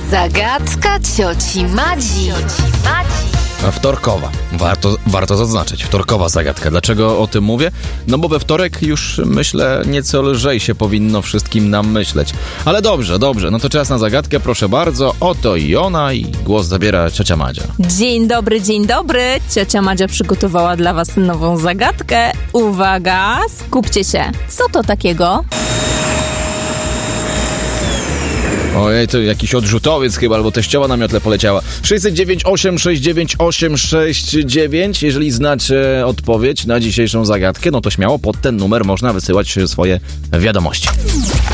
Zagadka cioci Madzi. Wtorkowa. Warto zaznaczyć. Wtorkowa zagadka. Dlaczego o tym mówię? No bo we wtorek już, myślę, nieco lżej się powinno wszystkim nam myśleć. Ale dobrze. No to czas na zagadkę, proszę bardzo. Oto i ona i głos zabiera ciocia Madzia. Dzień dobry. Ciocia Madzia przygotowała dla was nową zagadkę. Uwaga, skupcie się. Co to takiego? Ojej, to jakiś odrzutowiec chyba, albo teściowa na miotle poleciała. 609 869 869. Jeżeli znacie odpowiedź na dzisiejszą zagadkę, no to śmiało pod ten numer można wysyłać swoje wiadomości.